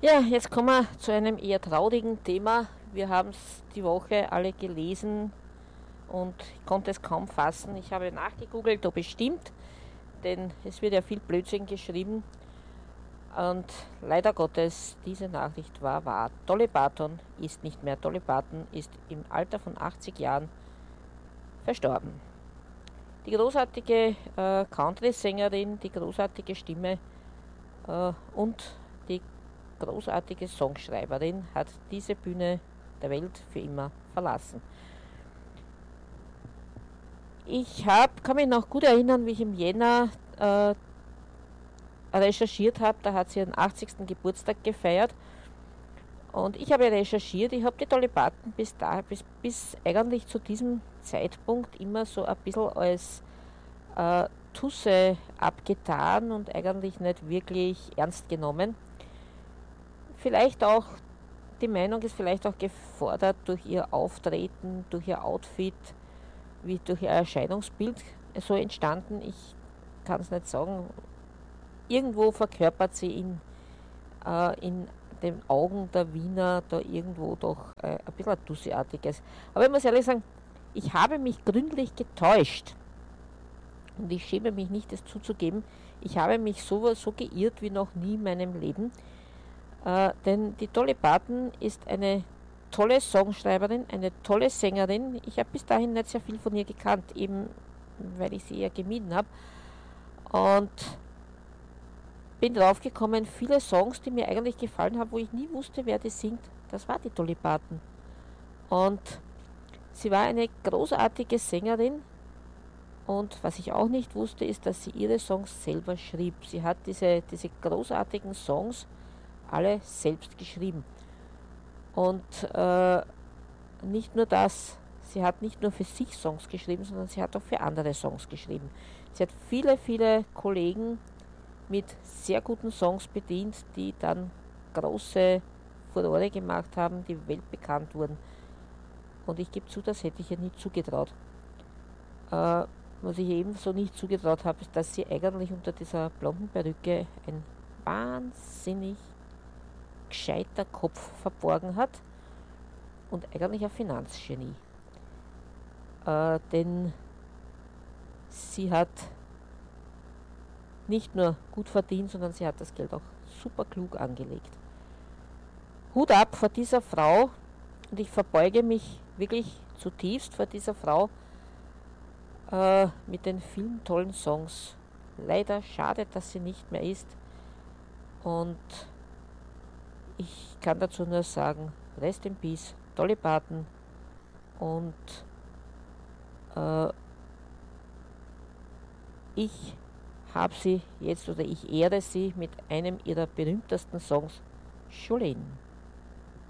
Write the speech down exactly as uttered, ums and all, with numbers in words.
Ja, jetzt kommen wir zu einem eher traurigen Thema. Wir haben es die Woche alle gelesen und ich konnte es kaum fassen. Ich habe nachgegoogelt, ob es stimmt, denn es wird ja viel Blödsinn geschrieben. Und leider Gottes, diese Nachricht war wahr. Dolly Parton ist nicht mehr. Dolly Parton ist im Alter von achtzig Jahren verstorben. Die großartige äh, Country-Sängerin, die großartige Stimme äh, und die großartige Songschreiberin hat diese Bühne der Welt für immer verlassen. Ich hab, kann mich noch gut erinnern, wie ich im Jänner äh, recherchiert habe. Da hat sie ihren achtzigsten Geburtstag gefeiert. Und ich habe recherchiert, ich habe die Dolly Parton bis, da, bis, bis eigentlich zu diesem Zeitpunkt immer so ein bisschen als äh, Tusse abgetan und eigentlich nicht wirklich ernst genommen. Vielleicht auch, die Meinung ist vielleicht auch gefordert durch ihr Auftreten, durch ihr Outfit, wie durch ihr Erscheinungsbild so entstanden. Ich kann es nicht sagen. Irgendwo verkörpert sie in, äh, in den Augen der Wiener da irgendwo doch äh, ein bisschen ein Tussi-artiges. Aber ich muss ehrlich sagen, ich habe mich gründlich getäuscht. Und ich schäme mich nicht, es zuzugeben. Ich habe mich so, so geirrt wie noch nie in meinem Leben. Äh, denn die Dolly Parton ist eine tolle Songschreiberin, eine tolle Sängerin. Ich habe bis dahin nicht sehr viel von ihr gekannt, eben weil ich sie eher gemieden habe. Und bin draufgekommen, viele Songs, die mir eigentlich gefallen haben, wo ich nie wusste, wer die singt, das war die Dolly Parton. Und sie war eine großartige Sängerin. Und was ich auch nicht wusste, ist, dass sie ihre Songs selber schrieb. Sie hat diese, diese großartigen Songs alle selbst geschrieben. Und äh, nicht nur das, sie hat nicht nur für sich Songs geschrieben, sondern sie hat auch für andere Songs geschrieben. Sie hat viele, viele Kollegen mit sehr guten Songs bedient, die dann große Furore gemacht haben, die weltbekannt wurden. Und ich gebe zu, das hätte ich ihr nie zugetraut. Äh, was ich ebenso nicht zugetraut habe, ist, dass sie eigentlich unter dieser blonden Perücke ein wahnsinnig gescheiter Kopf verborgen hat und eigentlich ein Finanzgenie. Äh, denn sie hat nicht nur gut verdient, sondern sie hat das Geld auch super klug angelegt. Hut ab vor dieser Frau und ich verbeuge mich wirklich zutiefst vor dieser Frau äh, mit den vielen tollen Songs. Leider schade, dass sie nicht mehr ist und ich kann dazu nur sagen, Rest in Peace, Dolly Parton und äh, ich habe sie jetzt oder ich ehre sie mit einem ihrer berühmtesten Songs, Jolene.